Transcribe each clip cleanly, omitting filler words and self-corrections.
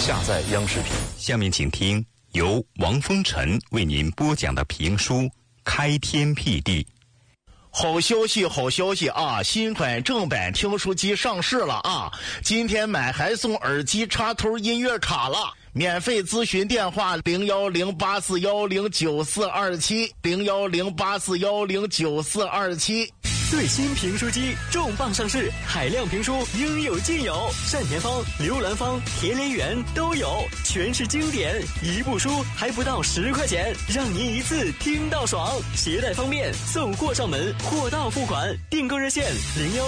下载央视频。 下面请听由王风尘为您播讲的评书《开天辟地》。 好消息，好消息啊！新款正版听书机上市了啊！今天买还送耳机插头音乐卡了。免费咨询电话010841094270108417 最新评书机重磅上市，海量评书应有尽有，单田芳、刘兰芳、田连元都有，全是经典，一部书还不到10块钱，让您一次听到爽，携带方便，送货上门，货到付款。订购热线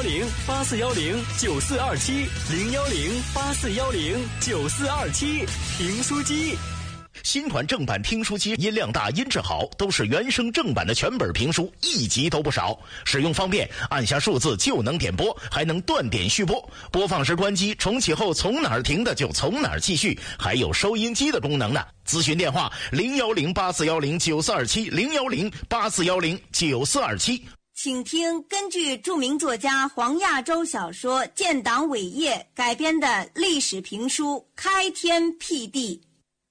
010-8410-9427，010-8410-9427，评书机。 新款正版听书机音量大音质好，都是原声正版的全本评书，一集都不少。使用方便，按下数字就能点播，还能断点续播，播放时关机，重启后从哪儿停的就从哪儿继续，还有收音机的功能呢。咨询电话010-8410-9427，010-8410-9427。 请听根据著名作家黄亚洲小说《建党伟业》改编的历史评书《开天辟地》。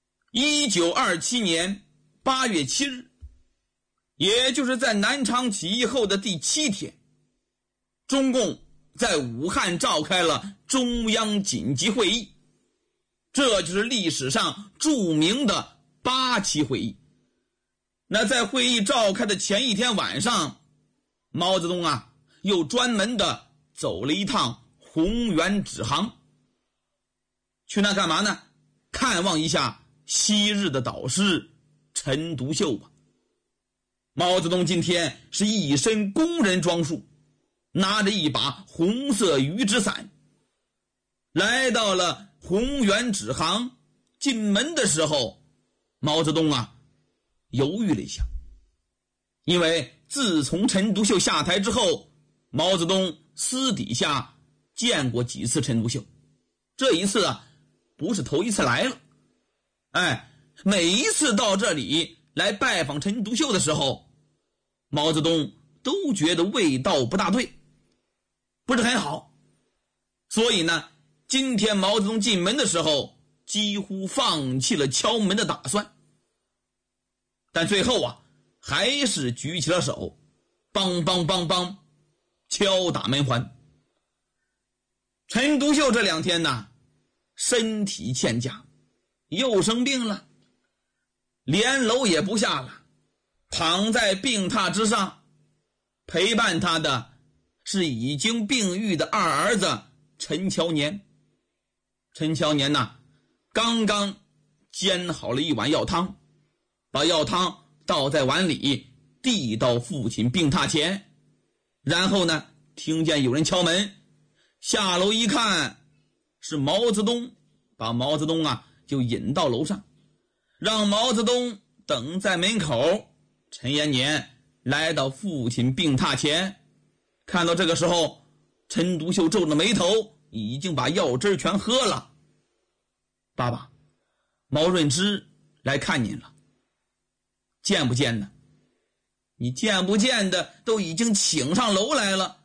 1927年8月7日，也就是在南昌起义后的第7天，中共在武汉召开了中央紧急会议，这就是历史上著名的8期会议。那在会议召开的前一天晚上，毛泽东又专门的走了一趟洪原指航，去那干嘛呢？看望一下昔日的导师陈独秀吧。毛泽东今天是一身工人装束，拿着一把红色鱼纸伞，来到了洪原指航。进门的时候，毛泽东犹豫了一下，因为自从陈独秀下台之后，毛泽东私底下见过几次陈独秀，这一次不是头一次来了。每一次到这里来拜访陈独秀的时候，毛泽东都觉得味道不大对，不是很好。所以呢，今天毛泽东进门的时候几乎放弃了敲门的打算，但最后还是举起了手，梆梆梆梆敲打门环。陈独秀这2天身体欠佳，又生病了，连楼也不下了，躺在病榻之上。陪伴他的是已经病愈的二儿子陈乔年。陈乔年刚刚煎好了一碗药汤，把药汤倒在碗里，递到父亲病榻前，然后听见有人敲门，下楼一看是毛泽东，把毛泽东就引到楼上，让毛泽东等在门口。陈延年来到父亲病榻前，看到这个时候，陈独秀皱着眉头，已经把药汁全喝了。爸爸，毛润之来看您了。见不见呢？你见不见的都已经请上楼来了。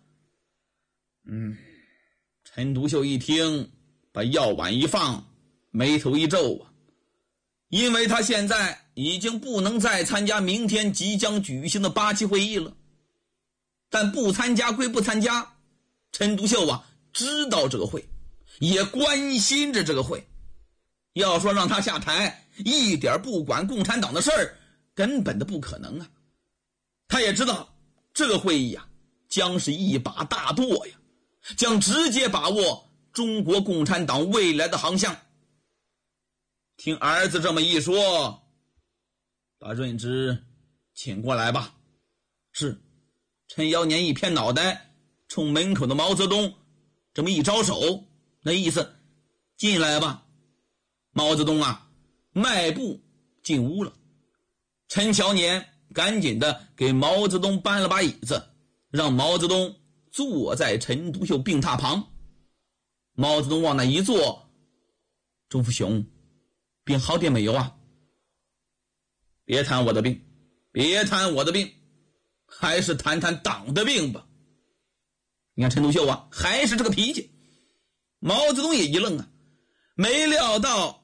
陈独秀一听，把药碗一放，眉头一皱因为他现在已经不能再参加明天即将举行的8期会议了。但不参加归不参加，陈独秀知道这个会，也关心着这个会。要说让他下台，一点不管共产党的事儿，根本的不可能他也知道这个会议将是一把大舵将直接把握中国共产党未来的航向。听儿子这么一说，把润之请过来吧。是。陈尧年一偏脑袋，冲门口的毛泽东这么一招手，那意思进来吧。毛泽东迈步进屋了。陈乔年赶紧的给毛泽东搬了把椅子，让毛泽东坐在陈独秀病榻旁。毛泽东往那一坐，钟福雄，病好点没有别谈我的病，别谈我的病，还是谈谈党的病吧。你看陈独秀还是这个脾气。毛泽东也一愣没料到